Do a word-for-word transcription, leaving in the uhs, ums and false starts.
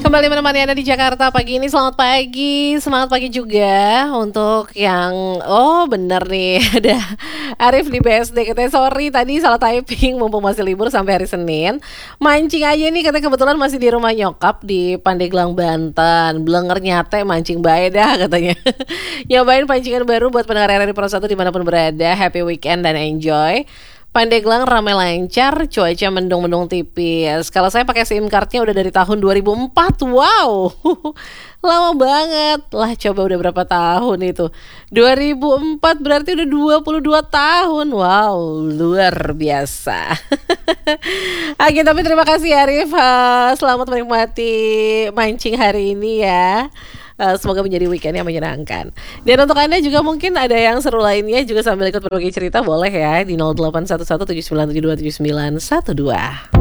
Kembali menemani Anda di Jakarta pagi ini. Selamat pagi, semangat pagi juga untuk yang oh bener nih ada Arif di B S D katanya sorry tadi salah typing mumpung masih libur sampai hari Senin. Mancing aja nih katanya kebetulan masih di rumah nyokap di Pandeglang Banten. Blenger nyate mancing bae dah katanya. Nyobain pancingan baru buat pendengar R R I Pro satu dimanapun berada. Happy weekend dan enjoy. Pandeglang ramai lancar, cuaca mendung-mendung tipis. Kalau saya pakai SIM cardnya udah dari tahun dua ribu empat. Wow, lama banget. Lah coba udah berapa tahun itu? dua ribu empat berarti udah dua puluh dua tahun. Wow, luar biasa. Oke, tapi terima kasih Arif. Uh, Selamat menikmati mancing hari ini ya. Uh, semoga menjadi weekend yang menyenangkan. Dan untuk Anda juga mungkin ada yang seru lainnya juga sambil ikut berbagi cerita boleh ya di nol delapan satu satu tujuh sembilan tujuh dua tujuh sembilan satu dua.